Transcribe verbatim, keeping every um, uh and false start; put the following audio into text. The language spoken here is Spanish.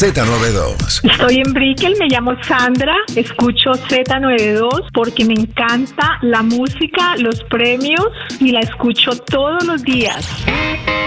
Z noventa y dos. Estoy en Brickell, me llamo Sandra, escucho Z noventa y dos porque me encanta la música, los premios y la escucho todos los días.